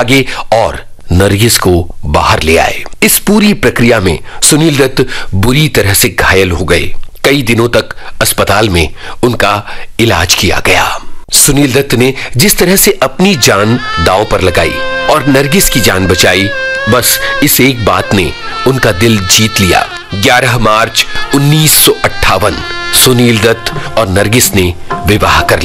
भागे और नरगिस को बाहर ले आए। इस पूरी प्रक्रिया में सुनील दत्त बुरी तरह से घायल हो गए। कई दिनों तक अस्पताल में उनका इलाज किया गया। सुनील दत्त ने जिस तरह से अपनी जान दांव पर लगाई और नरगिस की जान बचाई, बस इस एक बात ने उनका दिल जीत लिया। 11 मार्च 1958 सुनील दत्त और नरगिस ने विवाह कर